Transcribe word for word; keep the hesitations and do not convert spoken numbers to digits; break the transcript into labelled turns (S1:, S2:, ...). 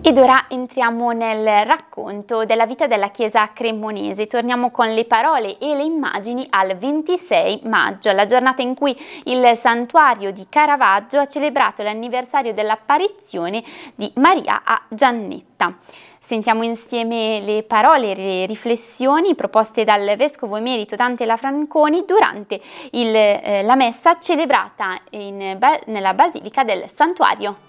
S1: Ed ora entriamo nel racconto della vita della chiesa cremonese. Torniamo con le parole e le immagini al ventisei maggio, la giornata in cui il santuario di Caravaggio ha celebrato l'anniversario dell'apparizione di Maria a Giannetta. Sentiamo insieme le parole e le riflessioni proposte dal vescovo emerito Dante Lafranconi durante il, eh, la messa celebrata in, nella Basilica del Santuario.